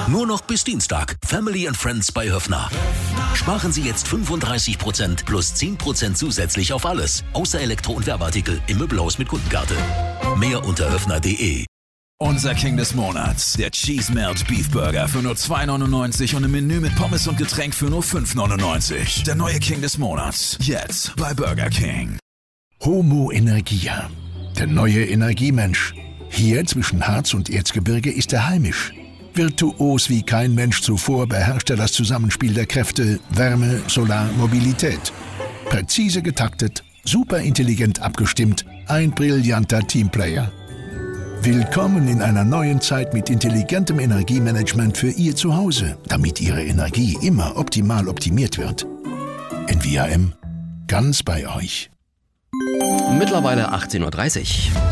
Nur noch bis Dienstag. Family and Friends bei Höffner. Sparen Sie jetzt 35% plus 10% zusätzlich auf alles. Außer Elektro- und Werbeartikel im Möbelhaus mit Kundenkarte. Mehr unter höffner.de. Unser King des Monats, der Cheese Melt Beef Burger für nur 2,99 und ein Menü mit Pommes und Getränk für nur 5,99. Der neue King des Monats, jetzt bei Burger King. Homo Energia, der neue Energiemensch. Hier zwischen Harz und Erzgebirge ist er heimisch. Virtuos wie kein Mensch zuvor beherrscht er das Zusammenspiel der Kräfte Wärme, Solar, Mobilität. Präzise getaktet, superintelligent abgestimmt, ein brillanter Teamplayer. Willkommen in einer neuen Zeit mit intelligentem Energiemanagement für Ihr Zuhause, damit Ihre Energie immer optimal optimiert wird. NVIM, ganz bei euch. Mittlerweile 18:30 Uhr.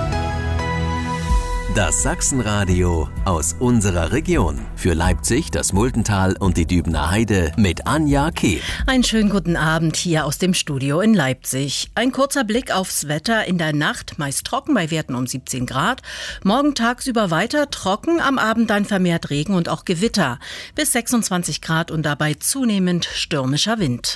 Das Sachsenradio aus unserer Region. Für Leipzig, das Muldental und die Dübener Heide mit Anja Kehl. Einen schönen guten Abend hier aus dem Studio in Leipzig. Ein kurzer Blick aufs Wetter. In der Nacht meist trocken bei Werten um 17 Grad. Morgen tagsüber weiter trocken, am Abend dann vermehrt Regen und auch Gewitter. Bis 26 Grad und dabei zunehmend stürmischer Wind.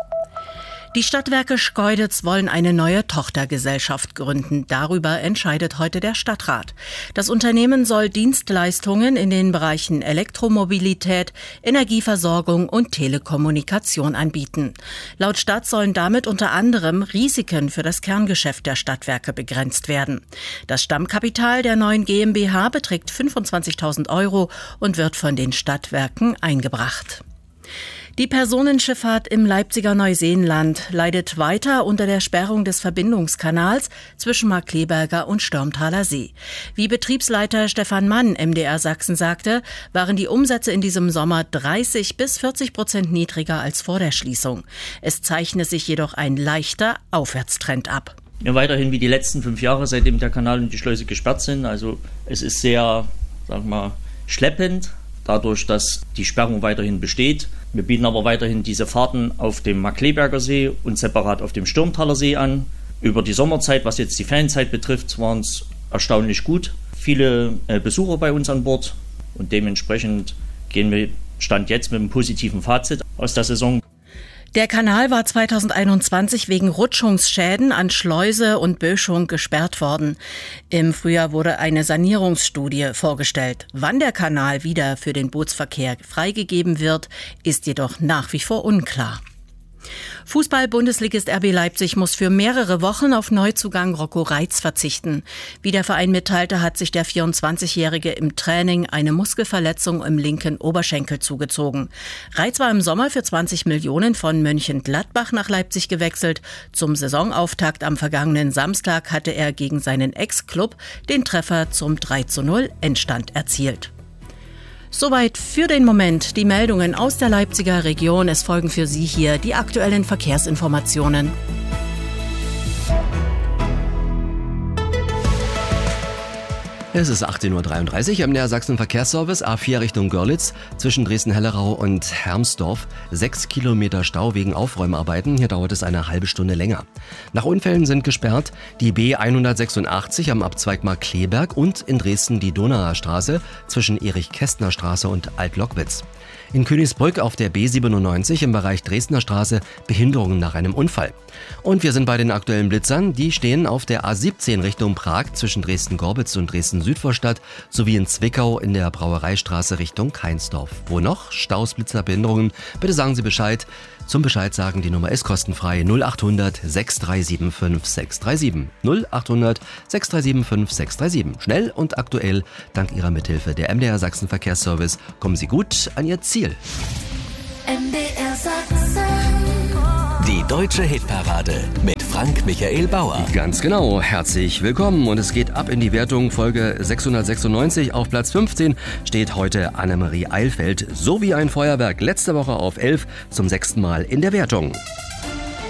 Die Stadtwerke Schkeuditz wollen eine neue Tochtergesellschaft gründen. Darüber entscheidet heute der Stadtrat. Das Unternehmen soll Dienstleistungen in den Bereichen Elektromobilität, Energieversorgung und Telekommunikation anbieten. Laut Stadt sollen damit unter anderem Risiken für das Kerngeschäft der Stadtwerke begrenzt werden. Das Stammkapital der neuen GmbH beträgt 25.000 € und wird von den Stadtwerken eingebracht. Die Personenschifffahrt im Leipziger Neuseenland leidet weiter unter der Sperrung des Verbindungskanals zwischen Markkleeberger und Störmtaler See. Wie Betriebsleiter Stefan Mann MDR Sachsen sagte, waren die Umsätze in diesem Sommer 30-40% niedriger als vor der Schließung. Es zeichne sich jedoch ein leichter Aufwärtstrend ab. Ja, weiterhin wie die letzten 5 Jahre, seitdem der Kanal und die Schleuse gesperrt sind. Also es ist sehr, schleppend, dadurch, dass die Sperrung weiterhin besteht. Wir bieten aber weiterhin diese Fahrten auf dem Markkleeberger See und separat auf dem Störmtaler See an. Über die Sommerzeit, was jetzt die Ferienzeit betrifft, waren es erstaunlich gut. Viele Besucher bei uns an Bord und dementsprechend gehen wir Stand jetzt mit einem positiven Fazit aus der Saison. Der Kanal war 2021 wegen Rutschungsschäden an Schleuse und Böschung gesperrt worden. Im Frühjahr wurde eine Sanierungsstudie vorgestellt. Wann der Kanal wieder für den Bootsverkehr freigegeben wird, ist jedoch nach wie vor unklar. Fußball-Bundesligist RB Leipzig muss für mehrere Wochen auf Neuzugang Rocco Reitz verzichten. Wie der Verein mitteilte, hat sich der 24-Jährige im Training eine Muskelverletzung im linken Oberschenkel zugezogen. Reitz war im Sommer für 20 Millionen von Mönchengladbach nach Leipzig gewechselt. Zum Saisonauftakt am vergangenen Samstag hatte er gegen seinen Ex-Club den Treffer zum 3:0 Endstand erzielt. Soweit für den Moment die Meldungen aus der Leipziger Region. Es folgen für Sie hier die aktuellen Verkehrsinformationen. Es ist 18:33 Uhr am MDR Sachsen Verkehrsservice, A4 Richtung Görlitz, zwischen Dresden-Hellerau und Hermsdorf. 6 Kilometer Stau wegen Aufräumarbeiten, hier dauert es eine halbe Stunde länger. Nach Unfällen sind gesperrt die B186 am Abzweig Markkleeberg und in Dresden die Donauer Straße zwischen Erich-Kästner-Straße und Alt-Lockwitz. In Königsbrück auf der B97 im Bereich Dresdner Straße Behinderungen nach einem Unfall. Und wir sind bei den aktuellen Blitzern. Die stehen auf der A17 Richtung Prag zwischen Dresden-Gorbitz und Dresden-Südvorstadt sowie in Zwickau in der Brauereistraße Richtung Keinsdorf. Wo noch? Staus, Blitzer, Behinderungen? Bitte sagen Sie Bescheid. Zum Bescheid sagen, die Nummer ist kostenfrei 0800 6375 637. 0800 6375 637. Schnell und aktuell, dank Ihrer Mithilfe. Der MDR Sachsen Verkehrsservice. Kommen Sie gut an Ihr Ziel. MDR Sachsen. Die deutsche Hitparade mit Frank Michael Bauer. Ganz genau, herzlich willkommen und es geht ab in die Wertung. Folge 696 auf Platz 15 steht heute Annemarie Eilfeld, so wie ein Feuerwerk letzte Woche auf 11 zum 6. Mal in der Wertung.